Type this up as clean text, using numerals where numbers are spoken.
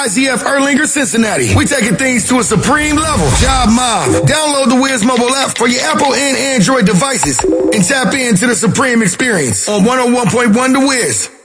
ICF Erlinger, Cincinnati. We taking things to a supreme level. Job Mob. Download the Wiz mobile app for your Apple and Android devices and tap into the supreme experience on 101.1 The Wiz.